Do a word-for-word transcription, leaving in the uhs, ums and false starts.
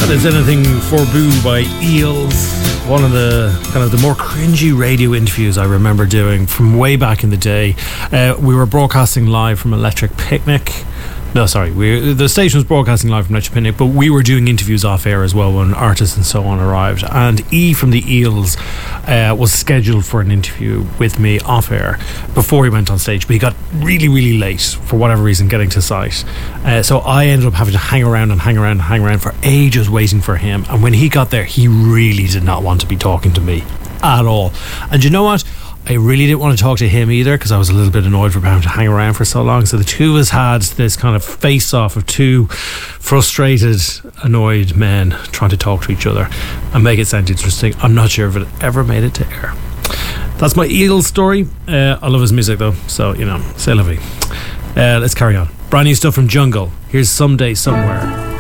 That is Anything for Boo by Eels. One of the kind of the more cringy radio interviews I remember doing from way back in the day. Uh, we were broadcasting live from Electric Picnic. No, sorry, we, the station was broadcasting live from Electric Picnic, but we were doing interviews off air as well when artists and so on arrived. And E from the Eels uh, was scheduled for an interview with me off air before he went on stage, but he got really, really late for whatever reason getting to site. Uh, so I ended up having to hang around and hang around and hang around for ages waiting for him. And when he got there, he really did not want to be talking to me at all. And you know what? I really didn't want to talk to him either because I was a little bit annoyed for having to hang around for so long. So the two of us had this kind of face-off of two frustrated, annoyed men trying to talk to each other and make it sound interesting. I'm not sure if it ever made it to air. That's my Eel story. Uh, I love his music though, so, you know, c'est la vie. Uh, let's carry on. Brand new stuff from Jungle. Here's Someday Somewhere.